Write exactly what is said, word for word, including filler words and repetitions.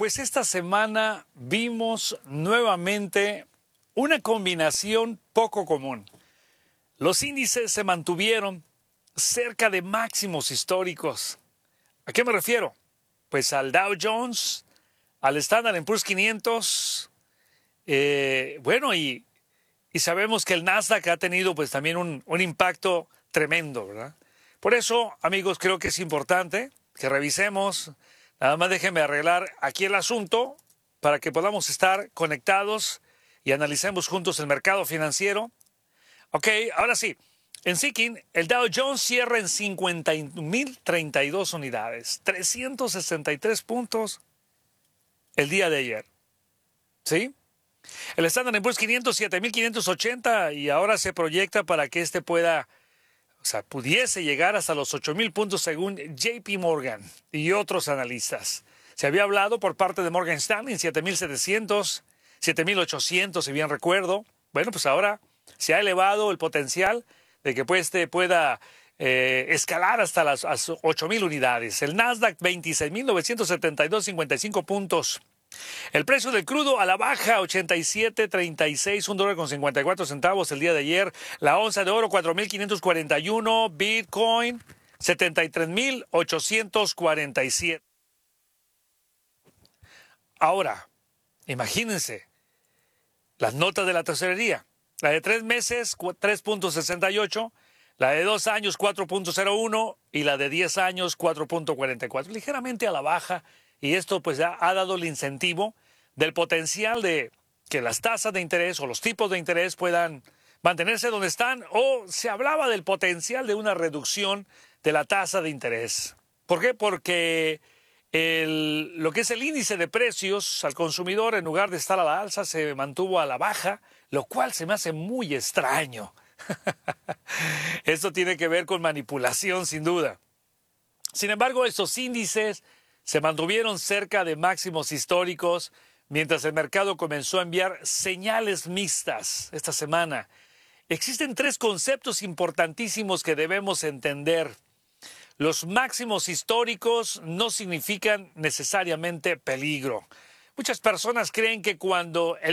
pues esta semana vimos nuevamente una combinación poco común. Los índices se mantuvieron cerca de máximos históricos. ¿A qué me refiero? Pues al Dow Jones, al Standard and Poor's quinientos, eh, bueno, y, y sabemos que el Nasdaq ha tenido pues también un, un impacto tremendo, ¿verdad? Por eso, amigos, creo que es importante que revisemos. Nada más déjenme arreglar aquí el asunto para que podamos estar conectados y analicemos juntos el mercado financiero. Ok, ahora sí. En Seeking, el Dow Jones cierra en cincuenta mil treinta y dos unidades, trescientos sesenta y tres puntos el día de ayer. ¿Sí? El Standard and Poor's quinientos, siete mil quinientos ochenta, y ahora se proyecta para que este pueda, o sea, pudiese llegar hasta los ocho mil puntos según J P Morgan y otros analistas. Se había hablado por parte de Morgan Stanley en siete mil setecientos, siete mil ochocientos, si bien recuerdo. Bueno, pues ahora se ha elevado el potencial de que pues este pueda eh, escalar hasta las, las ocho mil unidades. El Nasdaq veintiséis mil novecientos setenta y dos, cincuenta y cinco puntos. El precio del crudo a la baja, ochenta y siete treinta y seis, un dólar con cincuenta y cuatro centavos el día de ayer. La onza de oro, cuatro mil quinientos cuarenta y uno. Bitcoin, setenta y tres mil ochocientos cuarenta y siete. Ahora, imagínense las notas de la tesorería. La de tres meses, tres punto sesenta y ocho. La de dos años, cuatro punto cero uno. Y la de diez años, cuatro punto cuarenta y cuatro. Ligeramente a la baja. Y esto pues ya ha dado el incentivo del potencial de que las tasas de interés o los tipos de interés puedan mantenerse donde están, o se hablaba del potencial de una reducción de la tasa de interés. ¿Por qué? Porque el, lo que es el índice de precios al consumidor, en lugar de estar a la alza, se mantuvo a la baja, lo cual se me hace muy extraño. Esto tiene que ver con manipulación, sin duda. Sin embargo, estos índices se mantuvieron cerca de máximos históricos mientras el mercado comenzó a enviar señales mixtas esta semana. Existen tres conceptos importantísimos que debemos entender. Los máximos históricos no significan necesariamente peligro. Muchas personas creen que cuando el